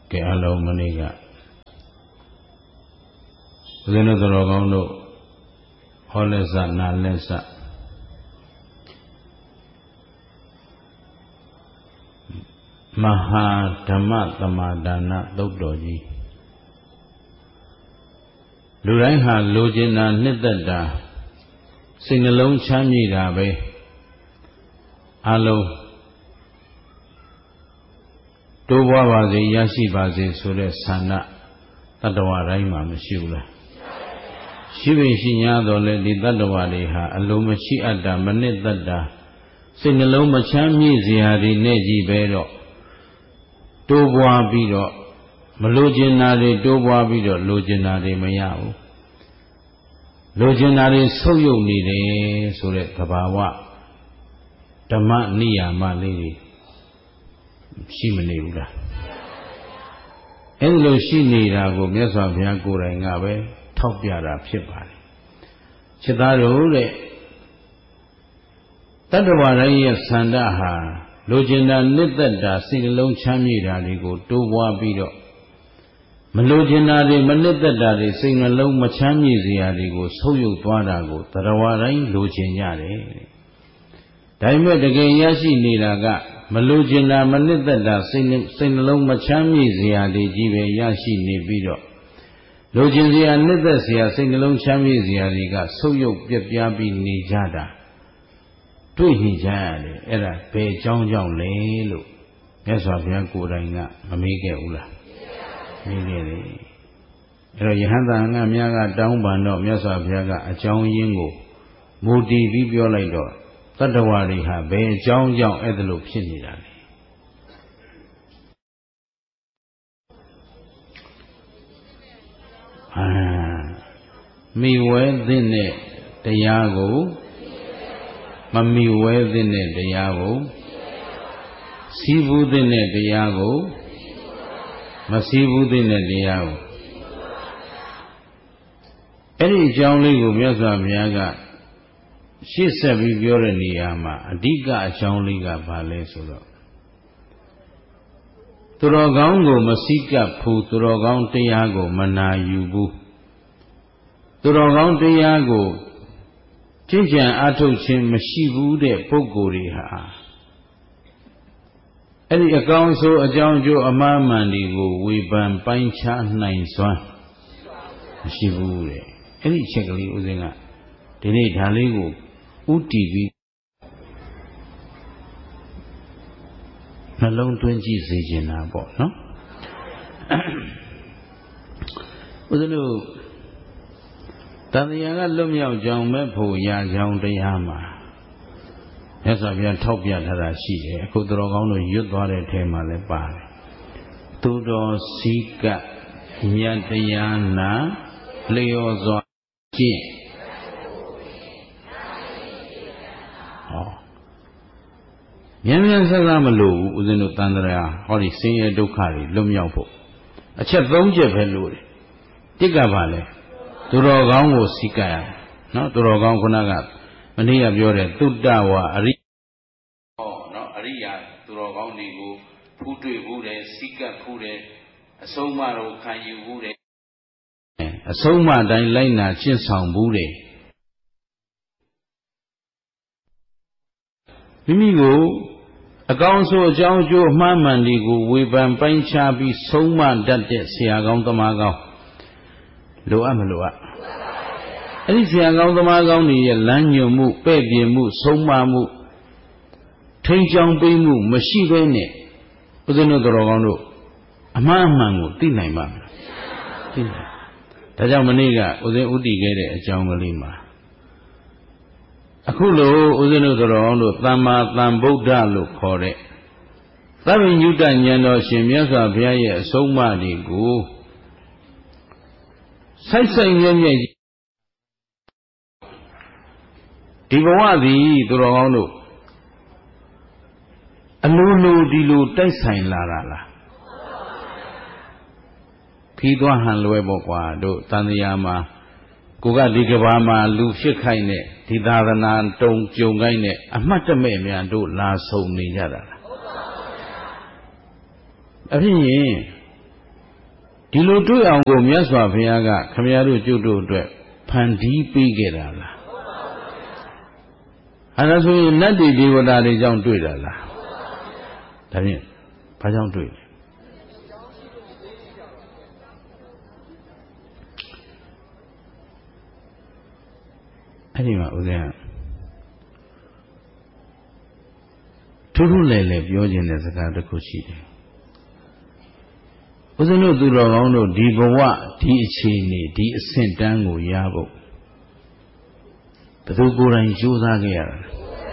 ကဲအလုံးမနေ့ကဦးဇင်းတို့တော်ကောင်းတို့ဟောလက်စနာလက်စမဟာဓမ္မသမာဒါနသုတ်တော်ကြီးလူတိုင်းဟာလိုချင်တာနှစ်သက်တာစိတ်နှလုံးချမ်းမြေ့တာပဲအလုံးတိုးပွားပါစေရရှိပါစေဆိုတဲ့ဆန္ဒတတ္တဝါတိုင်းမှာမရှိဘူးလားရှိပေရှိ냐တော့လေဒီတတ္တဝါတွေဟာအလုံးမရှိအပ်တာမနစ်သက်တာစိတ်နှလုံးမချမ်းမြေ့စရာတွေနဲ့ကြီးပဲတော့တိုးပွားပြီးတော့မလိုချင်တာတွေတိုးပွားပြီးတော့လိုချင်တာတွေမရဘူးလိုချင်တာတွေဆုပ်ယုပ်နေတယ်ဆိုတဲ့သဘာဝဓမ္မနိယာမလေးတွေရှိမနေဘူးလားအဲ့လိုရှိနေတာကိုမြတ်စွာဘုရားကိုယ်တိုင်ကပဲထောက်ပြတာဖြစ်ပါတယ်ခြေသားတို့တဲ့တတ္တဝါတိုင်းရဲ့ဆန္ဒဟာလိုချင်တာနှစ်သက်တာစိတ်နှလုံးချမ်းမြေ့တာတွေကိုတိုးပွားပြီးတော့မလိုချင်တာတွေမနှစ်သက်တာတွေစိတ်နှလုံးမချမ်းမြေ့စရာတွေကိုဆုပ်ယုပ်သွားတာကိုတတ္တဝါတိုင်းလိုချင်ကြတယ်ဒါပေမဲ့တကယ်ရရှိနေတာကမလိုချင်တာမနှစ်သက်တာစိတ်နှလုံးမချမ်းမြေ့စရာတွေကြီးပဲရရှိနေပြီးတော့လိုချင်စရာနှစ်သက်စရာစိတ်နှလုံးချမ်းမြေ့စရာတွေကဆုပ်ယုပ်ပြက်ပြားပြီးနေကြတာတွေ့နေကြရတယ်အဲ့ဒါဘယ်ကြောင်းကြောင့်လဲလို့မြတ်စွာဘုရားကိုယ်တိုင်ကမမေးခဲ့ဘူးလားမေးခဲ့တယ်အဲ့တော့ယဟန်တန်ကများကတောင်းပန်တော့မြတ်စွာဘုရားကအကြောင်းရင်းကိုမူတည်ပြီးပြောလိုက်တော့တတ္တဝါတွေဟာဘယ်အကြောင်းကြောင့်အဲ့ဒါလိုဖြစ်နေတာလဲမိဝဲသင့်တဲ့တရားကိုမမိဝဲသင့်တဲ့တရားကိုစီးပူးသင့်တဲ့တရားကိုမစီးပူးသင့်တဲ့တရားကိုအဲ့ဒီအကြောင်းလေးကိုမြတ်စွာဘုရားကရှေ့ဆက်ပြီးပြောတဲ့နေရာမှာအဓိကအကြောင်းလေးကဘာလဲဆိုတော့သူတော်ကောင်းကိုမစည်းကပ်ဘူးသူတော်ကောင်းတရားကိုမနာယူဘူးသူတော်ကောင်းတရားကိုကျင့်ကြံအားထုတ်ခြင်းမရှိဘူးတဲ့ပုဂ္ဂိုလ်တွေဟာအဲ့ဒီအကောင်းဆုံးအကြောင်းကျိုးအမှားမှန်တွေကိုဝေဖန်ပိုင်းခြားနိုင်စွမ်းမရှိဘူးတဲ့အဲ့ဒီအချက်ကလေးဦးဇင်းကဒီနေ့ဒါလေးကိုဥတီပြီးနှလုံးသွင်းကြည့်စေချင်တာပေါ့နော်ဦးဇင်းတို့တန်တရားကလွတ်မြောက်ကြောင်းမဲ့ဖို့ရာကြောင်းတရားမှာမြတ်စွာဘုရားထောက်ပြထားတာရှိတယ်အခုတော်ကောင်းတို့ရွတ်သွားတဲ့ထဲမှာလည်းပါတယ်သူတော်စည်းကပ်မြတ်တရားနာလျော်စွာကျင့်မြန်မြန်ဆဆမလို့ဦးဇင်းတို့တန်ត្រာဟောဒီဆင်းရဲဒုက္ခတွေလွတ်မြောက်ဖို့အချက်၃ချက်ပဲလို့တယ်တစ်ကပါလဲသူတော်ကောင်းကိုစည်းကပ်ရနော်သူတော်ကောင်းခုနကမနေ့ကပြောတယ်သုတ္တဝါအရိနော်အရိယာသူတော်ကောင်းတွေကိုဖူးတွေ့ဘူးတယ်စည်းကပ်ဘူးတယ်အဆုံးအမတော့ခံယူဘူးတယ်အဆုံးအမတိုင်းလိုက်နာကျင့်ဆောင်ဘူးတယ်မိမိကိုအကောင်းဆုံးအကြောင်းအကျိုးအမှားမှန်တွေကိုဝေဖန်ပိုင်းခြားပြီးဆုံးမတတ်တဲ့ဆရာကောင်းသမားကောင်းလိုအပ်မလိုအပ်အဲ့ဒီဆရာကောင်းသမားကောင်းတွေရဲ့လမ်းညွှန်မှုပဲ့ပြင်မှုဆုံးမမှုထိန်ချောင်ပေးမှုမရှိဘဲနဲ့ဦးဇင်းတို့တော်ကောင်းတို့အမှားအမှန်ကိုသိနိုင်ပါမလားသိနိုင်ဒါကြောင့်မနေ့ကဦးဇင်းဥတည်ခဲ့တဲ့အကြောင်းကလေးမှာအခုလိုဦးဇင်းတို့တော်ကောင်းတို့သမ္မာသမ္ဗုဒ္ဓလို့ခေါ်တဲ့သဗ္ဗညုတဉာဏ်တော်ရှင်မြတ်စွာဘုရားရဲ့အဆုံးအမတွေကိုစိုက်စိုက်မြဲမြဲဒီဘဝသည်သူတော်ကောင်းတို့အလိုလိုဒီလိုတိုက်ဆိုင်လာတာလားခီးသွားဟန်လွဲပေါ့ကွာတို့တန်တရားမှာကိုကဒီကဘာမှာလူဖြစ်ခိုက်နဲ့ဒီသာသနာတုံကြုံခိုက်နဲ့အမှတ်တမဲ့များတို့လာဆုံနေကြတာလားအဖြစ်ရင်ဒီလိုတွေ့အောင်ကိုမြတ်စွာဘုရားကခမည်းတော်ကျုပ်တို့အတွက်ဖန်တီးပေးခဲ့တာလားအဲ့ဒါဆိုရင်နတ်တွေဒေဝတာတွေကြောင့်တွေ့တာလားဒါဖြင့်ဘာကြောင့်တွေ့လဲအဲ့ဒီမှာဦးဇင်းကထူးထူးလဲလဲပြောခြင်းတဲ့စကားတစ်ခုရှိတယ်ဦးဇင်းတို့သူတော်ကောင်းတို့ဒီဘဝဒီအခြေအနေဒီအဆင့်တန်းကိုရဖို့ဘယ်သူကိုယ်တိုင်ကြိုးစားခဲ့ရတာ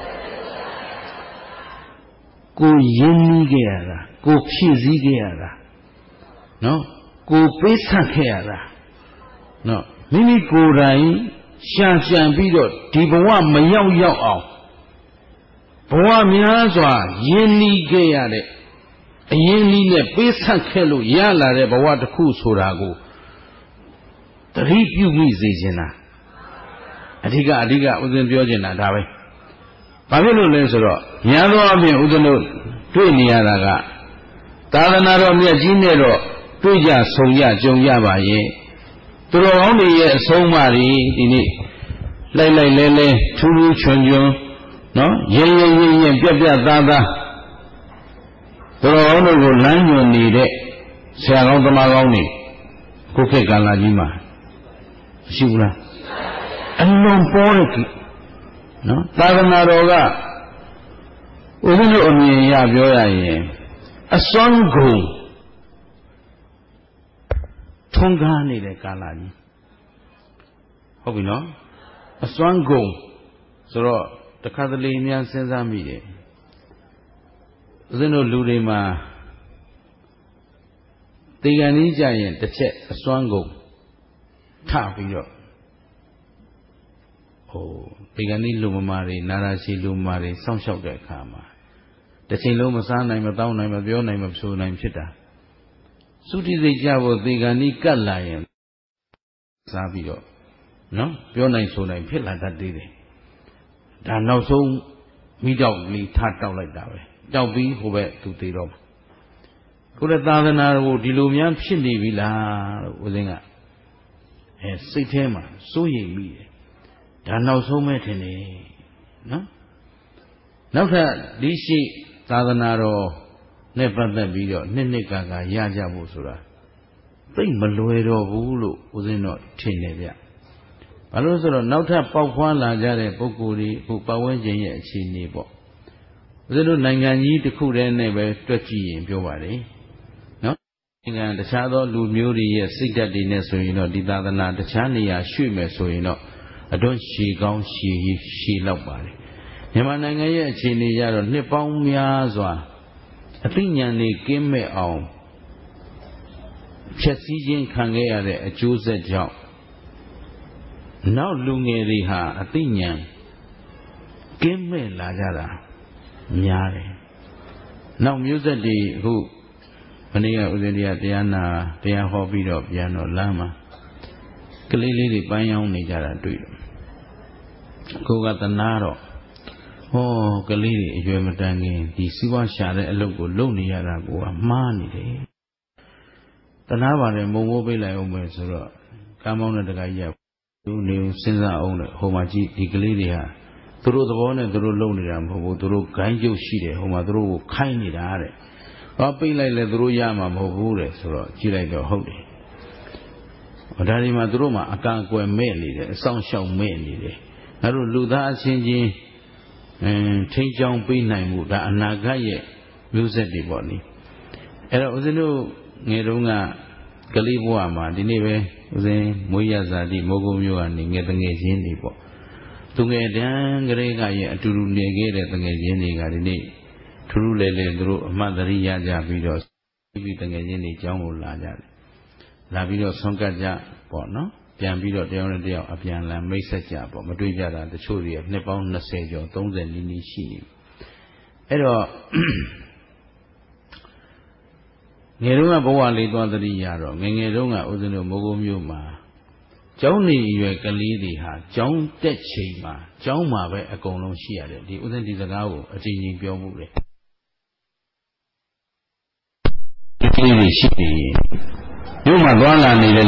ကိုရင်းနှီးခဲ့ရတာကိုဖြည့်ဆည်းခဲ့ရတာနော်ကိုပေးဆက်ခဲ့ရတာနော်မိမိကိုယ်တိုင်ရှာကြံပြီးတော့ဒီဘဝမရောက်ရောက်အောင်ဘဝများစွာရင်းနှီးခဲ့ရတဲ့အရင်းနှီးနဲ့ပေးဆက်ခဲ့လို့ရလာတဲ့ဘဝတစ်ခုဆိုတာကိုသတိပြုမိစေခြင်းလားအဓိကဥစဉ်ပြောခြင်းတာဒါပဲဘာဖြစ်လို့လဲဆိုတော့များသောအားဖြင့်ဥစဉ်တို့တွေ့နေရတာကသာသနာတော်မြတ်ကြီးနဲ့တော့တွေ့ကြဆုံကြကြုံကြပါရဲ့သူတော်ကောင်းတွေရဲ့အဆုံးအမတွေဒီနေ့လိုက်လဲထူးထူးချွန်နော်ရင်ပြတ်သားသူတော်ကောင်းတို့ကိုလမ်းညွှန်နေတဲ့ဆရာကောင်းသမားကောင်းတွေကိုခေတ်ကာလကြီးမှာရှိဘူးလားအလုံးပေါ်တဲ့နော်သာသနာတော်ကဦးဇင်းတို့အမြင်ရပြောရရင်အစွမ်းကုန်ထုံးကားနေတဲ့ကာလကြီးဟုတ်ပြီနော်အစွမ်းကုန်ဆိုတော့တခါတလေများစဉ်းစားမိတယ်ဦးဇင်းတို့လူတွေမှာတေကန်ကြီးကြရင်တစ်ချက်အစွမ်းကုန်ထပြီးတော့တေကန်ကြီးလူမမာတွေနာရာရှိလူမမာတွေစောင့်ရှောက်တဲ့အခါမှာတစ်ချိန်လုံးမစားနိုင်မတောင်းနိုင်မပြောနိုင်မဆိုနိုင်ဖြစ်တာသုတိစိတ်ကြဖို့တေကန်ကြီးကတ်လာရင်စားပြီးတော့နော်ပြောနိုင်ဆိုနိုင်ဖြစ်လာတတ်သေးတယ်ဒါနောက်ဆုံးမိတောက်လေးထတောက်လိုက်တာပဲတောက်ပြီးဟိုဘက်သူသေးတော့ကိုယ်သာသနာကိုဒီလိုများဖြစ်နေပြီလားလို့ဦးဇင်းကစိတ်ထဲမှာစိုးရိမ်မိတယ်ဒါနောက်ဆုံးပဲထင်တယ်နော်နောက်ထပ်ဒီရှိသာသနာတော်နဲ့ပတ်သက်ပြီးတော့နှစ်ကာရကြဖို့ဆိုတာသိမလွယ်တော့ဘူးလို့ဦးဇင်းတော့ထင်တယ်ဗျဘာလို့ဆိုတော့နောက်ထပ်ပေါက်ဖွားလာကြတဲ့ပုဂ္ဂိုလ်တွေဟိုပတ်ဝန်းကျင်ရဲ့အခြေအနေပေါ့ဦးဇင်းတို့နိုင်ငံကြီးတစ်ခုတည်းနဲ့ပဲတွက်ကြည့်ရင်ပြောပါလေနော်နိုင်ငံတခြားသောလူမျိုးတွေရဲ့စိတ်ဓာတ်တွေနဲ့ဆိုရင်တော့ဒီသာသနာတခြားနေရာရွှေ့မယ်ဆိုရင်တော့အတွန်းရှည်ကောင်းရှည်လောက်ပါလေမြန်မာနိုင်ငံရဲ့အခြေအနေကြတော့နှစ်ပေါင်းများစွာအသိဉာဏ်တွေကင်းမဲ့အောင်ဖြည့်ဆည်းခြင်းခံခဲ့ရတဲ့အကျိုးဆက်ကြောင့်နောက်လူငယ်တွေဟာအသိဉာဏ်ကင်းမဲ့လာကြတာများတယ်နောက်မျိုးဆက်တွေအခုမနေ့ကဦးဇင်းတရားတရားဟောပြီးတော့ပြန်တော့လမ်းမှာကလေးလေးတွေပန်းရောင်းနေကြတာတွေ့တယ်ကိုကတနာတော့ကလေးတွေအရွယ်မတန်ခင်ဒီစီးပွားရှာတဲ့အလုပ်ကိုလုပ်နေရတာကိုကမှားနေတယ်တနာပါတယ်မုံမိုးပေးလိုက်အောင်မယ်ဆိုတော့ကားမောင်းတဲ့တခါကြီးကသူနေစဉ်းစားအောင်လေဟိုမှာကြည့်ဒီကလေးတွေဟာသူတို့သဘောနဲ့သူတို့လုပ်နေတာမဟုတ်ဘူးသူတို့ဂိုင်းကျုပ်ရှိတယ်ဟိုမှာသူတို့ကိုခိုင်းနေတာတဲ့ပိတ်လိုက်လဲသူတို့ရမှာမဟုတ်ဘူးတဲ့ဆိုတော့ကြည့်လိုက်တော့ဟုတ်တယ်ဒါဒီမှာသူတို့မှာအကာအကွယ်မဲ့နေတယ်အဆောင်ရှောက်မဲ့နေတယ်ငါတို့လူသားအချင်းချင်းထိန်းချောင်းပေးနိုင်မှုဒါအနာဂတ်ရဲ့မျိုးဆက်တွေပေါ့နိအဲ့တော့ဦးဇင်းတို့ငယ်တုန်းကကလေးဘဝမှာဒီနေ့ပဲဦးဇင်းမွေးရဇာတိမိုးကုံမျိုးကနေငယ်တငယ်ချင်းတွေပေါ့သူငယ်တန်းကလေးကရဲ့အတူတူနေခဲ့တဲ့တငယ်ချင်းတွေကဒီနေ့ထူးထူးလဲလဲသူတို့အမှတ်တရရကြပြီးတော့ပြီးတငယ်ချင်းတွေကျောင်းကိုလာကြတယ်လာပြီးတော့ဆွမ်းကပ်ကြပေါ့နော်ပြန်ပြီးတော့တယောက်နဲ့တယောက်အပြန်လန်မိတ်ဆက်ကြပေါ့မတွေ့ကြတာတချို့တွေနှစ်ပေါင်း20ကျော်30နီးရှိနေအဲ့တော့ငယ်တုန်းကဘဝလေးသွားသတိရတော့ငယ်တုန်းကဦးဇင်းတို့မိုးကုံမျိုးမှာကျောင်းနေရွယ်ကလေးတွေဟာကျောင်းတက်ချိန်မှာကျောင်းမှာပဲအကုန်လုံးရှိရတယ်ဒီဦးဇင်းဒီစကားကိုအကြိမ်ကြိမ်ပြောမှုတယ်ဒီကလေးတွေရှိနေရင်မြို့မှာသွားလာနေတဲ့